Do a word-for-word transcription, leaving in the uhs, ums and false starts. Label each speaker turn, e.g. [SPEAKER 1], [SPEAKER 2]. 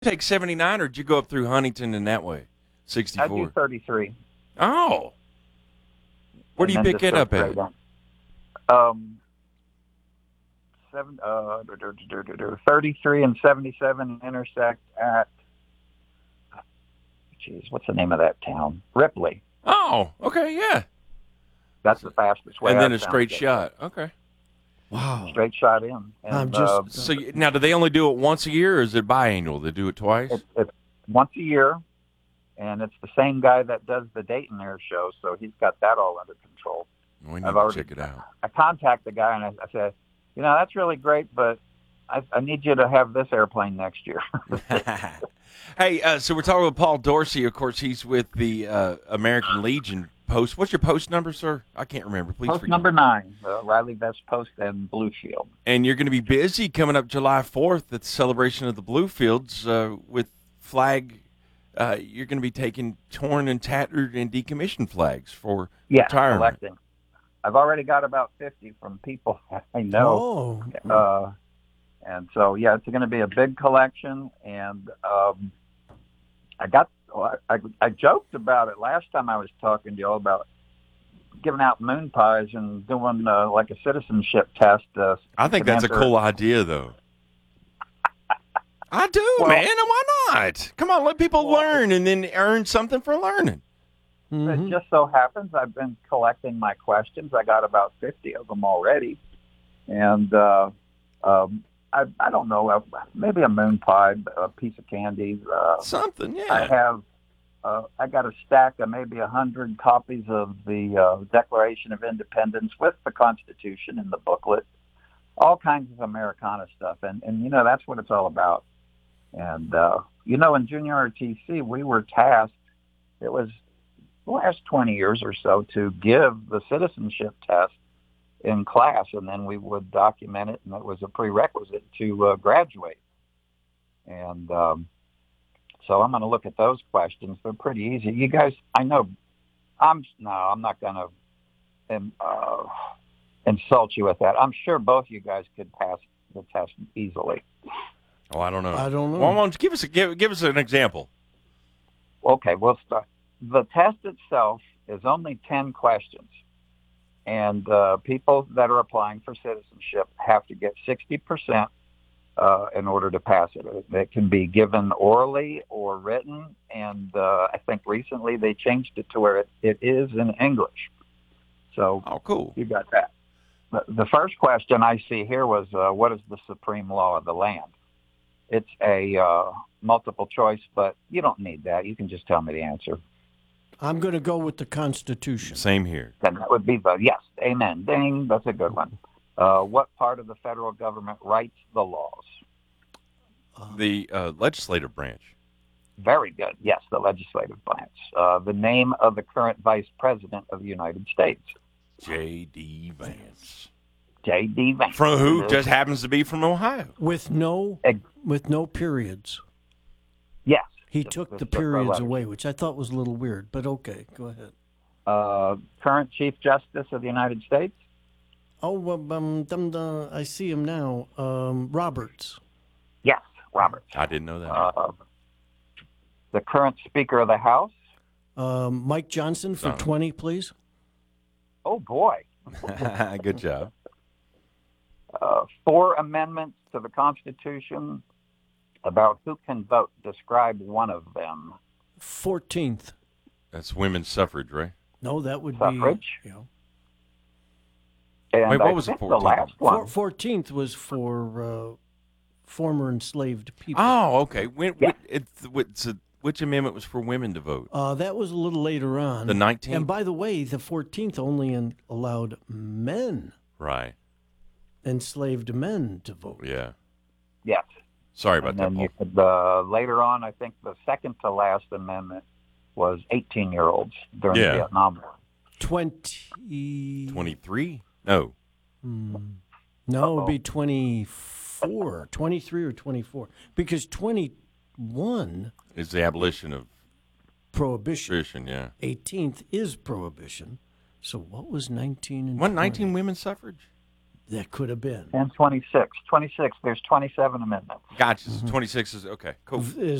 [SPEAKER 1] take seventy-nine, or did you go up through Huntington and that way?
[SPEAKER 2] I
[SPEAKER 1] sixty-four.
[SPEAKER 2] do thirty-three.
[SPEAKER 1] Oh. Where do you
[SPEAKER 2] and then
[SPEAKER 1] pick
[SPEAKER 2] just
[SPEAKER 1] it
[SPEAKER 2] go
[SPEAKER 1] up at?
[SPEAKER 2] straight on. Um, seven, uh, dur- dur- dur- dur- dur- thirty-three and seventy-seven intersect at, geez, what's the name of that town? Ripley.
[SPEAKER 1] Oh, okay, yeah.
[SPEAKER 2] That's the fastest way.
[SPEAKER 1] And then
[SPEAKER 2] I've
[SPEAKER 1] a
[SPEAKER 2] found
[SPEAKER 1] straight
[SPEAKER 2] to get
[SPEAKER 1] shot. Okay.
[SPEAKER 3] Wow.
[SPEAKER 2] there. Straight shot in. And,
[SPEAKER 3] I'm just-
[SPEAKER 2] uh,
[SPEAKER 1] So you- now, do they only do it once a year, or is it biannual? They do it twice?
[SPEAKER 2] it's, it's once a year, and it's the same guy that does the Dayton Air Show, so he's got that all under control.
[SPEAKER 1] We need
[SPEAKER 2] I've
[SPEAKER 1] to
[SPEAKER 2] already-
[SPEAKER 1] check it out.
[SPEAKER 2] I contact the guy and I, I said, you know, that's really great, but I, I need you to have this airplane next year.
[SPEAKER 1] Hey, uh, so we're talking with Paul Dorsey. Of course, he's with the uh, American Legion post. What's your post number, sir? I can't remember. Please
[SPEAKER 2] Post
[SPEAKER 1] forgive
[SPEAKER 2] number
[SPEAKER 1] me.
[SPEAKER 2] nine, uh, Riley Best Post and Bluefield.
[SPEAKER 1] And you're going to be busy coming up July fourth at the celebration of the Bluefields uh, with flag. Uh, you're going to be taking torn and tattered and decommissioned flags for
[SPEAKER 2] Yeah,
[SPEAKER 1] retirement.
[SPEAKER 2] collecting. I've already got about fifty from people I know.
[SPEAKER 3] Oh,
[SPEAKER 2] Uh, and so, yeah, it's going to be a big collection. And um, I got, I, I joked about it last time I was talking to you all about giving out moon pies and doing uh, like a citizenship test. Uh,
[SPEAKER 1] I think that's a
[SPEAKER 2] to answer-
[SPEAKER 1] cool idea, though. I do,
[SPEAKER 2] Well-
[SPEAKER 1] man. And why not? Come on, let people
[SPEAKER 2] Well,
[SPEAKER 1] learn and then earn something for learning.
[SPEAKER 3] mhm.
[SPEAKER 2] It just so happens I've been collecting my questions. I got about fifty of them already. And uh, um, I, I don't know, uh, maybe a moon pie, a piece of candy. Uh,
[SPEAKER 1] Something, yeah.
[SPEAKER 2] I have, uh, I got a stack of maybe a hundred copies of the uh, Declaration of Independence with the Constitution in the booklet, all kinds of Americana stuff. And, and you know, that's what it's all about. And, uh, you know, in junior R T C, we were tasked, it was the last twenty years or so, to give the citizenship test in class, and then we would document it, and it was a prerequisite to uh, graduate. And um, so I'm going to look at those questions. They're pretty easy. You guys, I know, I'm no, I'm not going to um, uh, insult you with that. I'm sure both you guys could pass the test easily.
[SPEAKER 1] Oh, I don't know.
[SPEAKER 3] I don't know.
[SPEAKER 1] Well, why don't you give us a give, give us an example.
[SPEAKER 2] Okay, we'll start. The test itself is only ten questions. And uh, people that are applying for citizenship have to get sixty percent uh, in order to pass it. It can be given orally or written, and uh, I think recently they changed it to where it, it is in English. So
[SPEAKER 1] Oh, cool.
[SPEAKER 2] you got that. The, the first question I see here was, uh, what is the supreme law of the land? It's a uh, multiple choice, but you don't need that. You can just tell me the answer.
[SPEAKER 3] I'm going to go with the Constitution.
[SPEAKER 1] Same here.
[SPEAKER 2] Then that would be the, yes, amen, ding, that's a good one. Uh, what part of the federal government writes the laws?
[SPEAKER 1] The uh, legislative branch.
[SPEAKER 2] Very good, yes, the legislative branch. Uh, the name of the current vice president of the United States?
[SPEAKER 1] J D. Vance.
[SPEAKER 2] J D. Vance.
[SPEAKER 1] From who just happens to be from Ohio.
[SPEAKER 3] With no
[SPEAKER 2] Ex-
[SPEAKER 3] with no periods.
[SPEAKER 2] Yes.
[SPEAKER 3] He
[SPEAKER 2] Just-
[SPEAKER 3] took
[SPEAKER 2] just
[SPEAKER 3] the
[SPEAKER 2] the
[SPEAKER 3] periods
[SPEAKER 2] letters.
[SPEAKER 3] away, which I thought was a little weird, but okay, go ahead.
[SPEAKER 2] Uh, current Chief Justice of the United States?
[SPEAKER 3] Oh, um, um, dum, dum, I see him now. Um, Roberts.
[SPEAKER 2] Yes, Roberts.
[SPEAKER 1] I didn't know that.
[SPEAKER 2] Uh, the current Speaker of the House?
[SPEAKER 3] Um, Mike Johnson for
[SPEAKER 1] Donald.
[SPEAKER 3] twenty, please.
[SPEAKER 2] Oh, boy.
[SPEAKER 1] Good job.
[SPEAKER 2] Uh, four amendments to the Constitution about who can vote. Describe one of them.
[SPEAKER 3] fourteenth.
[SPEAKER 1] That's women's suffrage, right?
[SPEAKER 3] No, that would
[SPEAKER 2] Suffrage?
[SPEAKER 3] be. You know,
[SPEAKER 2] And
[SPEAKER 1] Wait, what
[SPEAKER 2] I
[SPEAKER 1] was the
[SPEAKER 2] think the
[SPEAKER 1] fourteenth?
[SPEAKER 2] last one?
[SPEAKER 3] four, fourteenth was for uh, former enslaved people.
[SPEAKER 1] Oh, okay. When,
[SPEAKER 2] Yeah.
[SPEAKER 1] it's, it's a, which amendment was for women to vote?
[SPEAKER 3] Uh, that was a little later on.
[SPEAKER 1] The nineteenth?
[SPEAKER 3] And by the way, the fourteenth only in, allowed men,
[SPEAKER 1] Right.
[SPEAKER 3] enslaved men, to vote.
[SPEAKER 1] Yeah.
[SPEAKER 2] Yes.
[SPEAKER 1] Sorry about
[SPEAKER 2] And
[SPEAKER 1] that,
[SPEAKER 2] then
[SPEAKER 1] Paul.
[SPEAKER 2] you could, uh, later on, I think the second to last amendment was eighteen-year-olds during
[SPEAKER 1] Yeah.
[SPEAKER 2] the Vietnam War.
[SPEAKER 3] Twenty.
[SPEAKER 1] twenty-three? No.
[SPEAKER 3] Hmm. No, it would be twenty-four, twenty-three or twenty-four, because twenty-one
[SPEAKER 1] It's the abolition of
[SPEAKER 3] prohibition.
[SPEAKER 1] tradition, yeah.
[SPEAKER 3] eighteenth is prohibition. So what was nineteen and
[SPEAKER 1] What,
[SPEAKER 3] twenty?
[SPEAKER 1] nineteen women's suffrage?
[SPEAKER 3] That could have been.
[SPEAKER 2] And twenty-six. twenty-six. There's twenty-seven amendments.
[SPEAKER 1] Gotcha. So twenty-six is okay. Cool.
[SPEAKER 3] Is